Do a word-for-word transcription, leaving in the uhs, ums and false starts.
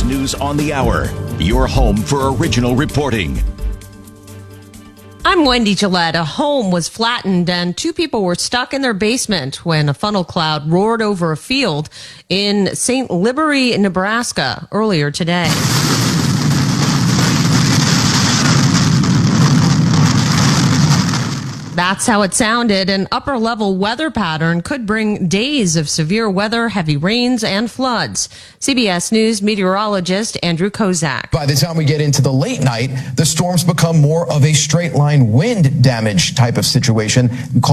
S News on the Hour, your home for original reporting. I'm Wendy Gillette. A home was flattened and two people were stuck in their basement when a funnel cloud roared over a field in Saint Libory, Nebraska earlier today. That's how it sounded. An upper level weather pattern could bring days of severe weather, heavy rains, and floods. C B S News meteorologist Andrew Kozak. By the time we get into the late night, the storms become more of a straight line wind damage type of situation.